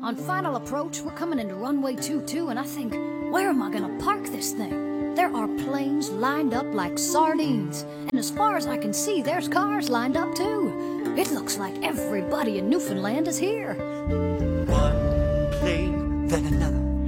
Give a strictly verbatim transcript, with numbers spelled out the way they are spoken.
On final approach, we're coming into runway two two, and I think, where am I gonna park this thing? There are planes lined up like sardines, and as far as I can see, there's cars lined up too. It looks like everybody in Newfoundland is here. One plane, then another.